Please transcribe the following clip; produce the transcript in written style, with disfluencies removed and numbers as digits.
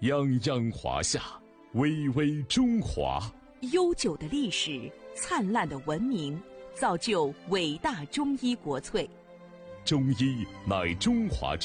泱泱华夏，巍巍中华。 悠久的历史，灿烂的文明，造就伟大中医国粹。 中医乃中华